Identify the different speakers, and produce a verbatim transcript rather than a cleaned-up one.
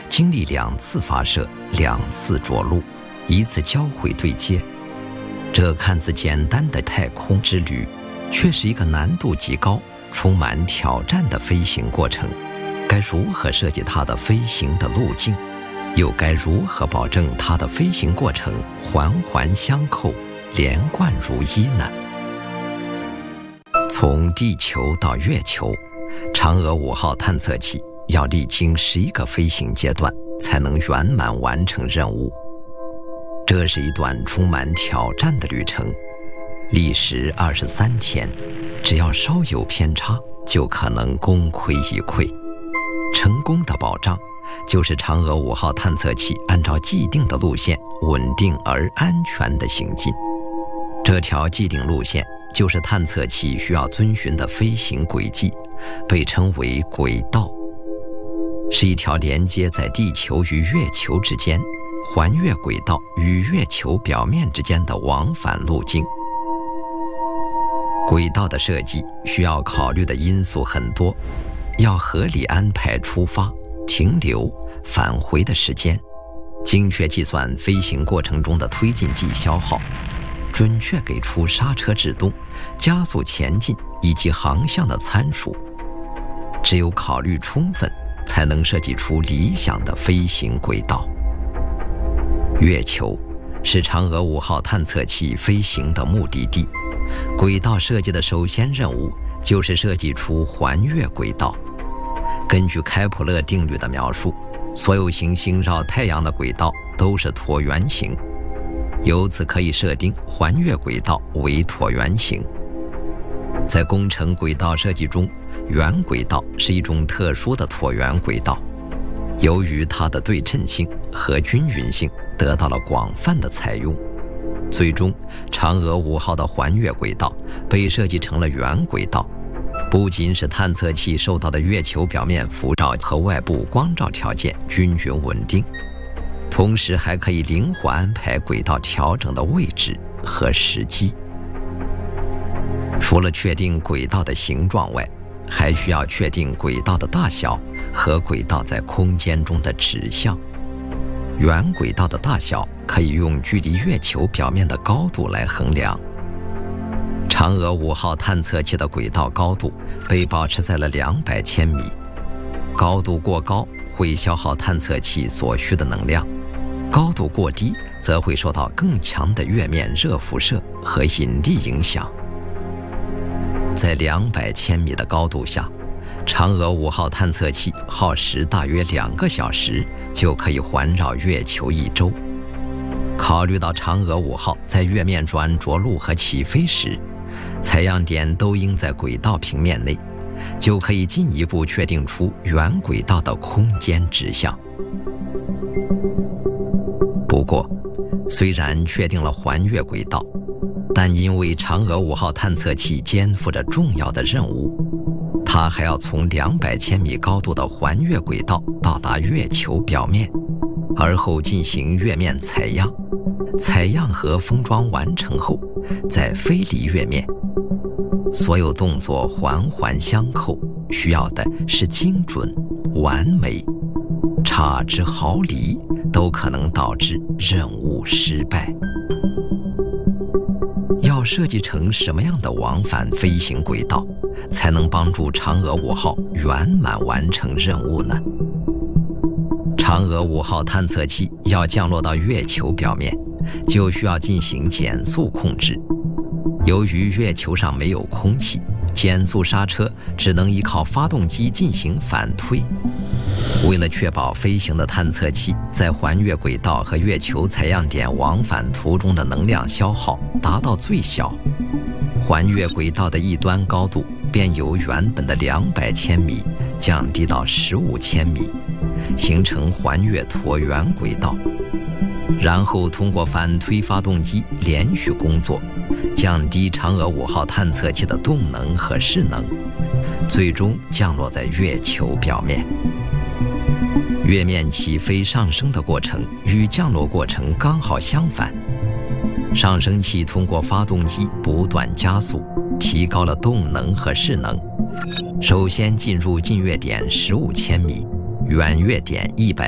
Speaker 1: 经历两次发射、两次着陆、一次交会对接。这看似简单的太空之旅，却是一个难度极高、充满挑战的飞行过程。该如何设计它的飞行的路径？又该如何保证它的飞行过程环环相扣、连贯如一呢？从地球到月球，嫦娥五号探测器要历经十一个飞行阶段，才能圆满完成任务。这是一段充满挑战的旅程，历时二十三天，只要稍有偏差，就可能功亏一篑。成功的保障就是嫦娥五号探测器按照既定的路线稳定而安全地行进。这条既定路线就是探测器需要遵循的飞行轨迹，被称为轨道，是一条连接在地球与月球之间、环月轨道与月球表面之间的往返路径。轨道的设计需要考虑的因素很多，要合理安排出发、停留、返回的时间，精确计算飞行过程中的推进剂消耗，准确给出刹车制动、加速前进以及航向的参数。只有考虑充分，才能设计出理想的飞行轨道。月球是嫦娥五号探测器飞行的目的地，轨道设计的首先任务就是设计出环月轨道。根据开普勒定律的描述，所有行星绕太阳的轨道都是椭圆形，由此可以设定环月轨道为椭圆形。在工程轨道设计中，圆轨道是一种特殊的椭圆轨道，由于它的对称性和均匀性得到了广泛的采用，最终嫦娥五号的环月轨道被设计成了圆轨道，不仅使探测器受到的月球表面辐照和外部光照条件均匀稳定，同时还可以灵活安排轨道调整的位置和时机。除了确定轨道的形状外，还需要确定轨道的大小和轨道在空间中的指向。圆轨道的大小可以用距离月球表面的高度来衡量。嫦娥五号探测器的轨道高度被保持在了两百千米，高度过高会消耗探测器所需的能量，高度过低则会受到更强的月面热辐射和引力影响。在两百千米的高度下，嫦娥五号探测器耗时大约两个小时就可以环绕月球一周。考虑到嫦娥五号在月面转着陆和起飞时，采样点都应在轨道平面内，就可以进一步确定出圆轨道的空间指向。不过，虽然确定了环月轨道，但因为嫦娥五号探测器肩负着重要的任务，它还要从两百千米高度的环月轨道到达月球表面，而后进行月面采样。采样和封装完成后，再飞离月面。所有动作环环相扣，需要的是精准、完美，差之毫厘都可能导致任务失败。要设计成什么样的往返飞行轨道，才能帮助嫦娥五号圆满完成任务呢？嫦娥五号探测器要降落到月球表面，就需要进行减速控制。由于月球上没有空气，减速刹车只能依靠发动机进行反推。为了确保飞行的探测器在环月轨道和月球采样点往返途中的能量消耗达到最小，环月轨道的一端高度便由原本的两百千米降低到十五千米，形成环月椭圆轨道。然后通过反推发动机连续工作，降低嫦娥五号探测器的动能和势能，最终降落在月球表面。月面起飞上升的过程与降落过程刚好相反，上升器通过发动机不断加速，提高了动能和势能。首先进入近月点十五千米，远月点一百